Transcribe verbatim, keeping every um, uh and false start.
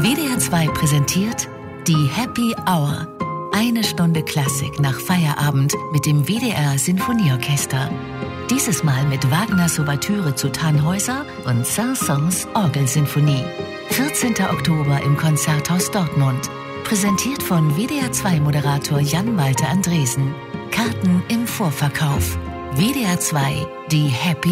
W D R zwei präsentiert die Happy Hour. Eine Stunde Klassik nach Feierabend mit dem W D R Sinfonieorchester. Dieses Mal mit Wagners Ouvertüre zu Tannhäuser und Saint-Saëns Orgelsinfonie. vierzehnten Oktober im Konzerthaus Dortmund. Präsentiert von W D R zwei Moderator Jan-Walter Andresen. Karten im Vorverkauf. W D R zwei, die Happy